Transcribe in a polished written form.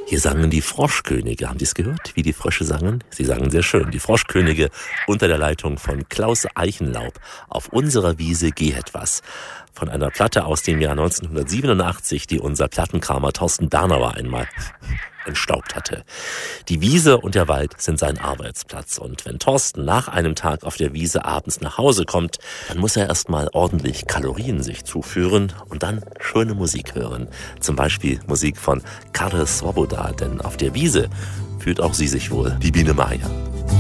Hier sangen die Froschkönige. Haben Sie es gehört, wie die Frösche sangen? Sie sangen sehr schön. Die Froschkönige unter der Leitung von Klaus Eichenlaub. Auf unserer Wiese geh etwas. Von einer Platte aus dem Jahr 1987, die unser Plattenkramer Thorsten Bernauer einmal entstaubt hatte. Die Wiese und der Wald sind sein Arbeitsplatz. Und wenn Thorsten nach einem Tag auf der Wiese abends nach Hause kommt, dann muss er erstmal ordentlich Kalorien sich zuführen und dann schöne Musik hören. Zum Beispiel Musik von Karel Svoboda, denn auf der Wiese fühlt auch sie sich wohl, die Biene Maya.